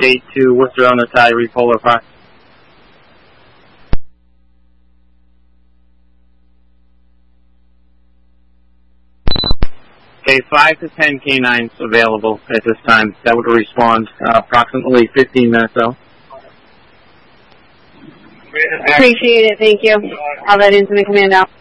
State to Worcester on the Tyree Polar Park. Okay, 5 to 10 canines available at this time. That would respond approximately 15 minutes out. Appreciate it. Thank you. I'll let into the command out.